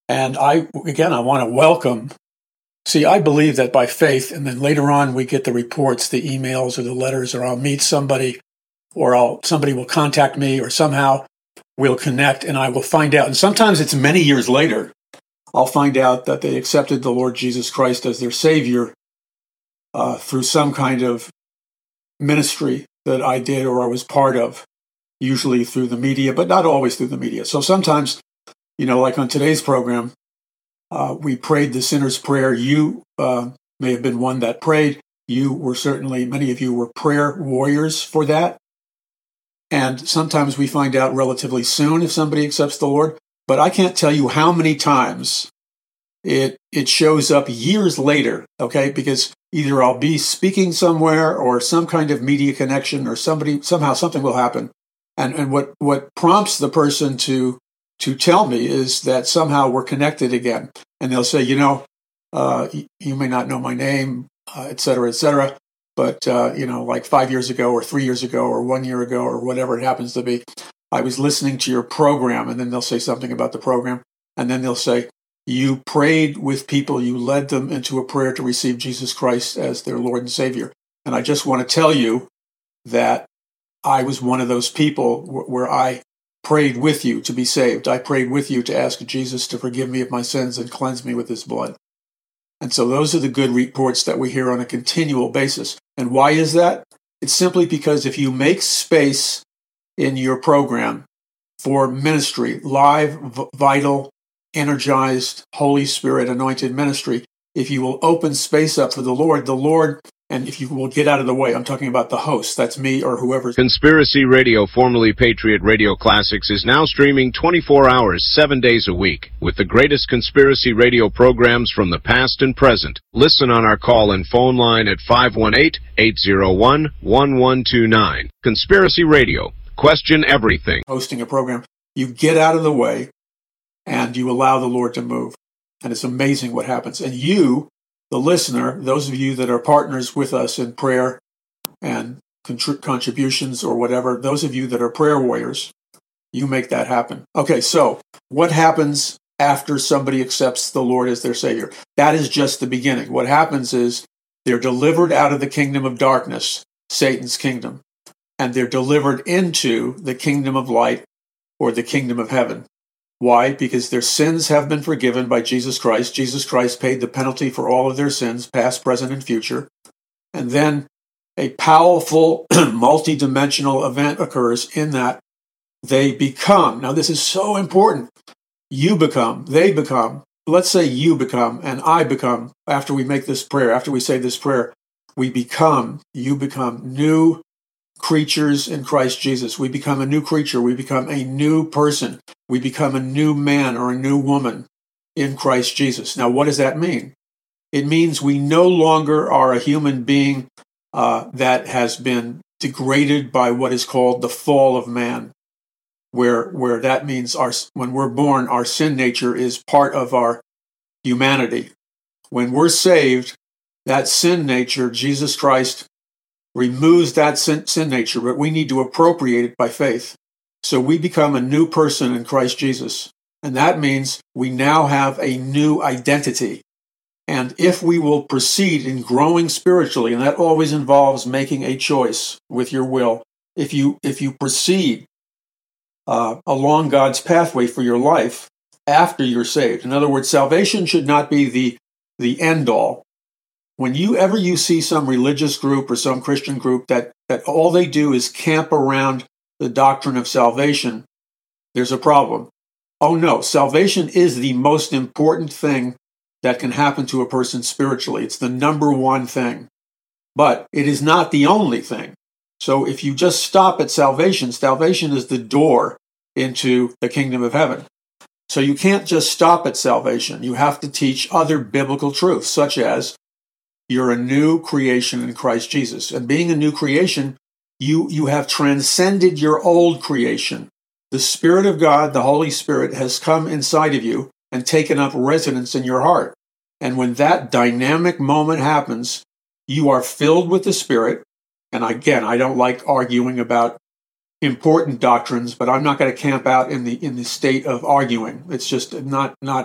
And I want to welcome. See, I believe that by faith, and then later on we get the reports, the emails or the letters, or I'll meet somebody, or somebody will contact me, or somehow we'll connect, and I will find out. And sometimes it's many years later, I'll find out that they accepted the Lord Jesus Christ as their Savior through some kind of ministry that I did or I was part of, usually through the media, but not always through the media. So sometimes, like on today's program, we prayed the sinner's prayer. You may have been one that prayed. You were certainly, many of you were prayer warriors for that. And sometimes we find out relatively soon if somebody accepts the Lord. But I can't tell you how many times it shows up years later, okay? Because either I'll be speaking somewhere or some kind of media connection or somehow something will happen. And what prompts the person to tell me is that somehow we're connected again. And they'll say, you may not know my name, et cetera, but, like 5 years ago or 3 years ago or 1 year ago or whatever it happens to be, I was listening to your program. And then they'll say something about the program. And then they'll say, you prayed with people, you led them into a prayer to receive Jesus Christ as their Lord and Savior. And I just want to tell you that I was one of those people where I prayed with you to be saved. I prayed with you to ask Jesus to forgive me of my sins and cleanse me with his blood. And so those are the good reports that we hear on a continual basis. And why is that? It's simply because if you make space in your program for ministry, live, vital, energized, Holy Spirit anointed ministry, if you will open space up for the Lord, and if you will get out of the way, I'm talking about the host, that's me or whoever. Conspiracy Radio, formerly Patriot Radio Classics, is now streaming 24 hours, 7 days a week, with the greatest conspiracy radio programs from the past and present. Listen on our call-in phone line at 518-801-1129. Conspiracy Radio. Question everything. Hosting a program, you get out of the way, and you allow the Lord to move. And it's amazing what happens. And you, the listener, those of you that are partners with us in prayer and contributions or whatever, those of you that are prayer warriors, you make that happen. Okay, so what happens after somebody accepts the Lord as their Savior? That is just the beginning. What happens is they're delivered out of the kingdom of darkness, Satan's kingdom, and they're delivered into the kingdom of light or the kingdom of heaven. Why? Because their sins have been forgiven by Jesus Christ. Jesus Christ paid the penalty for all of their sins, past, present, and future. And then a powerful, multidimensional event occurs in that they become. Now, this is so important. You become, they become. Let's say you become and I become, after we make this prayer, after we say this prayer, you become new creatures in Christ Jesus. We become a new creature. We become a new person. We become a new man or a new woman in Christ Jesus. Now, what does that mean? It means we no longer are a human being that has been degraded by what is called the fall of man, where that means when we're born, our sin nature is part of our humanity. When we're saved, that sin nature, Jesus Christ removes that sin nature, but we need to appropriate it by faith. So we become a new person in Christ Jesus. And that means we now have a new identity. And if we will proceed in growing spiritually, and that always involves making a choice with your will, if you proceed along God's pathway for your life after you're saved. In other words, salvation should not be the end all. Whenever you see some religious group or some Christian group that all they do is camp around the doctrine of salvation, there's a problem. Oh no, salvation is the most important thing that can happen to a person spiritually. It's the number one thing. But it is not the only thing. So if you just stop at salvation is the door into the kingdom of heaven. So you can't just stop at salvation. You have to teach other biblical truths, such as you're a new creation in Christ Jesus. And being a new creation, you have transcended your old creation. The Spirit of God, the Holy Spirit, has come inside of you and taken up residence in your heart. And when that dynamic moment happens, you are filled with the Spirit. And again, I don't like arguing about important doctrines, but I'm not going to camp out in the state of arguing. It's just not